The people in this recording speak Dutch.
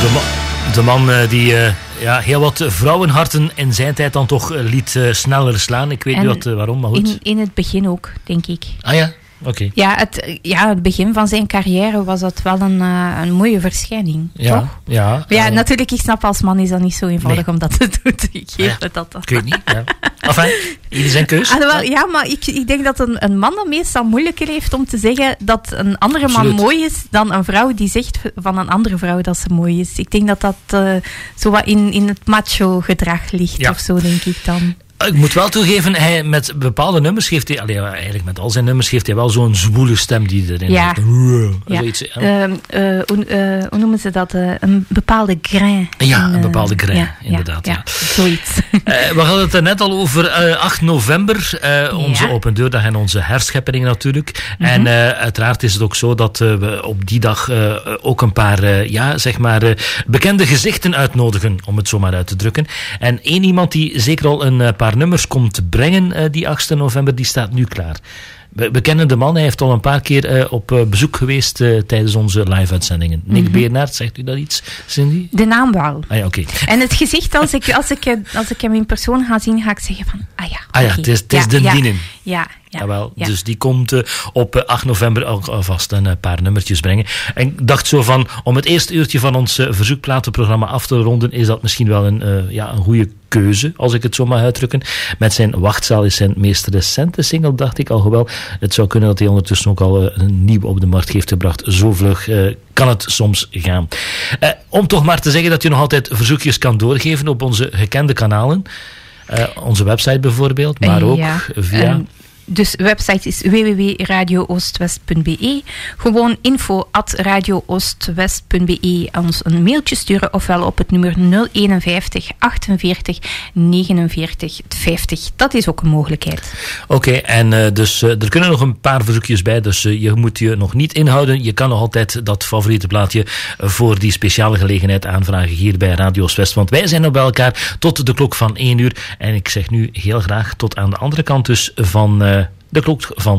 De man die heel wat vrouwenharten in zijn tijd dan toch liet sneller slaan. Ik weet niet waarom, maar goed. In het begin ook, denk ik. Ah ja? Oké. Het begin van zijn carrière was dat wel een mooie verschijning, toch? Ja, natuurlijk, ik snap als man is dat niet zo eenvoudig om dat te doen. Ik geef het dat. Ik weet niet, ja. Enfin, ieder zijn keus. Ja, maar ik denk dat een man dat meestal moeilijker heeft om te zeggen dat een andere man mooi is dan een vrouw die zegt van een andere vrouw dat ze mooi is. Ik denk dat zo wat in het macho gedrag ligt of zo, denk ik dan. Ik moet wel toegeven, hij met bepaalde nummers geeft hij, eigenlijk met al zijn nummers geeft hij wel zo'n zwoele stem die erin zit. Hoe noemen ze dat? Een bepaalde grain. Ja, een bepaalde grain, inderdaad. Ja. Zoiets. We hadden het er net al over 8 november, onze open deurdag en onze herscheppening natuurlijk. Mm-hmm. En uiteraard is het ook zo dat we op die dag ook een paar bekende gezichten uitnodigen, om het zo maar uit te drukken. En één iemand die zeker al een paar nummers komt brengen die 8 november, die staat nu klaar. We kennen de man, hij heeft al een paar keer op bezoek geweest tijdens onze live-uitzendingen. Nick Bernhard, zegt u dat iets, Cindy? De naam wel. Ah ja, oké. En het gezicht, als ik hem in persoon ga zien, ga ik zeggen van, het is de dienen. Ja. Jawel, dus die komt op 8 november alvast een paar nummertjes brengen. En ik dacht zo van, om het eerste uurtje van ons verzoekplatenprogramma af te ronden, is dat misschien wel een goede keuze, als ik het zo mag uitdrukken. Met zijn Wachtzaal is zijn meest recente single, dacht ik, alhoewel het zou kunnen dat hij ondertussen ook al een nieuw op de markt heeft gebracht. Zo vlug kan het soms gaan. Om toch maar te zeggen dat je nog altijd verzoekjes kan doorgeven op onze gekende kanalen. Onze website bijvoorbeeld, maar ook via... Dus de website is www.radiooostwest.be. Gewoon info@radiooostwest.be. Ons een mailtje sturen ofwel op het nummer 051 48 49 50. Dat is ook een mogelijkheid. Oké, en dus er kunnen nog een paar verzoekjes bij, dus je moet je nog niet inhouden. Je kan nog altijd dat favoriete plaatje voor die speciale gelegenheid aanvragen hier bij Radio Oost-West. Want wij zijn nog bij elkaar tot de klok van 1 uur. En ik zeg nu heel graag tot aan de andere kant dus van de klok van